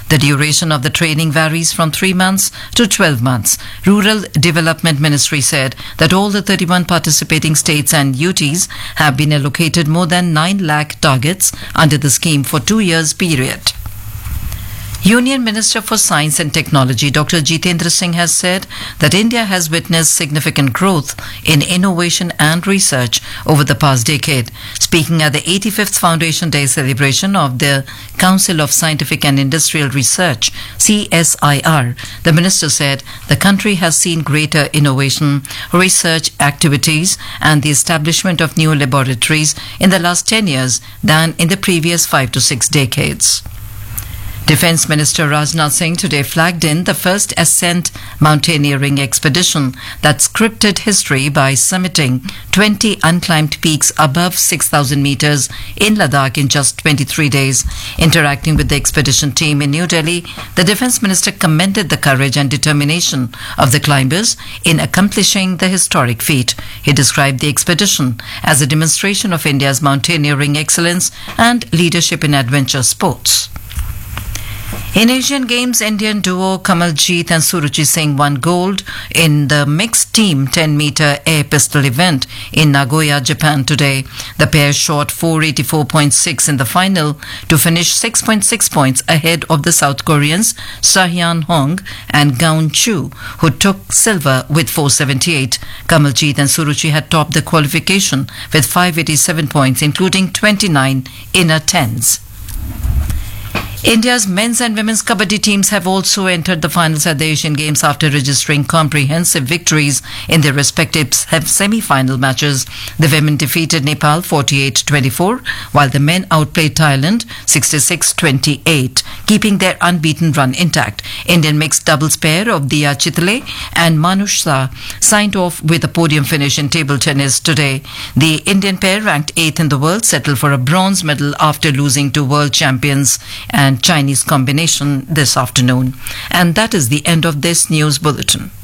The duration of the training varies from 3 months to 12 months. Rural Development Ministry said that all the 31 participating states and UTs have been allocated more than 9 lakh targets under the scheme for 2 years period. Union Minister for Science and Technology Dr. Jitendra Singh has said that India has witnessed significant growth in innovation and research over the past decade. Speaking at the 85th Foundation Day celebration of the Council of Scientific and Industrial Research, CSIR, the minister said the country has seen greater innovation, research activities and the establishment of new laboratories in the last 10 years than in the previous 5 to 6 decades. Defence Minister Rajnath Singh today flagged in the first ascent mountaineering expedition that scripted history by summiting 20 unclimbed peaks above 6,000 metres in Ladakh in just 23 days. Interacting with the expedition team in New Delhi, the Defence Minister commended the courage and determination of the climbers in accomplishing the historic feat. He described the expedition as a demonstration of India's mountaineering excellence and leadership in adventure sports. In Asian Games, Indian duo Kamaljeet and Suruchi Singh won gold in the mixed team 10-meter air pistol event in Nagoya, Japan today. The pair shot 484.6 in the final to finish 6.6 points ahead of the South Koreans Sahyan Hong and Gaun Chu, who took silver with 478. Kamaljeet and Suruchi had topped the qualification with 587 points, including 29 inner tens. India's men's and women's kabaddi teams have also entered the finals at the Asian Games after registering comprehensive victories in their respective semi-final matches. The women defeated Nepal 48-24, while the men outplayed Thailand 66-28, keeping their unbeaten run intact. Indian mixed doubles pair of Diya Chitle and Manush Shah signed off with a podium finish in table tennis today. The Indian pair, ranked 8th in the world, settled for a bronze medal after losing to world champions and Chinese combination this afternoon. And that is the end of this news bulletin.